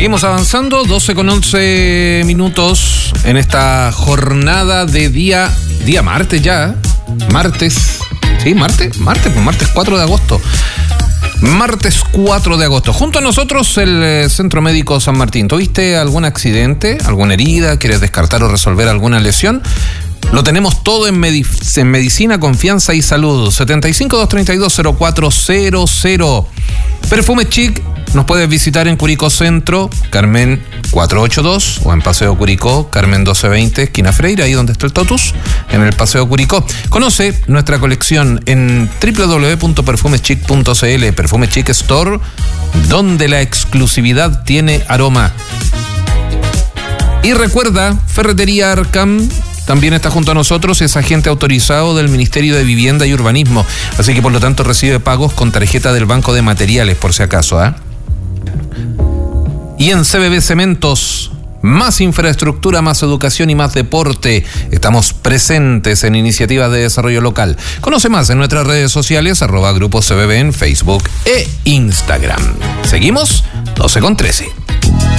Seguimos avanzando, 12:11 minutos en esta jornada de día martes ya, martes 4 de agosto. Martes 4 de agosto. Junto a nosotros el Centro Médico San Martín. ¿Tuviste algún accidente, alguna herida? ¿Quieres descartar o resolver alguna lesión? Lo tenemos todo en Medicina, Confianza y Salud. 75-232-0400. Perfume Chic. Nos puedes visitar en Curicó Centro, Carmen 482, o en Paseo Curicó, Carmen 1220, esquina Freire, ahí donde está el Totus, en el Paseo Curicó. Conoce nuestra colección en www.perfumechic.cl, Perfume Chic Store, donde la exclusividad tiene aroma. Y recuerda, Ferretería Arcam también está junto a nosotros, es agente autorizado del Ministerio de Vivienda y Urbanismo, así que por lo tanto recibe pagos con tarjeta del Banco de Materiales, por si acaso, ¿eh? Y en CBB Cementos, más infraestructura, más educación y más deporte. Estamos presentes en iniciativas de desarrollo local. Conoce más en nuestras redes sociales, @Grupo CBB en Facebook e Instagram. Seguimos, 12:13.